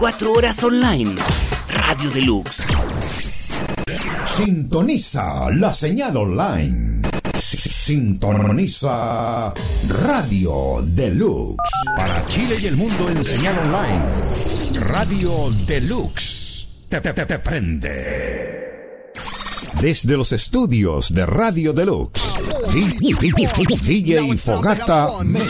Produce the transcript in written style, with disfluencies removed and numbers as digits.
4 horas online. Radio Deluxe. Sintoniza la señal online. Sintoniza Radio Deluxe. Para Chile y el mundo en señal online. Radio Deluxe. Te prende. Desde los estudios de Radio Deluxe, DJ Fogata Mix.